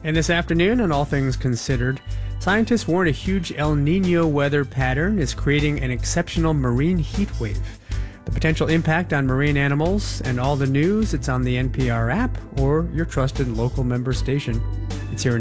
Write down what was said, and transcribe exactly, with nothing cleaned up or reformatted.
And this afternoon, on All Things Considered, scientists warn a huge El Nino weather pattern is creating an exceptional marine heat wave. The potential impact on marine animals and all the news, it's on the N P R app or your trusted local member station. It's here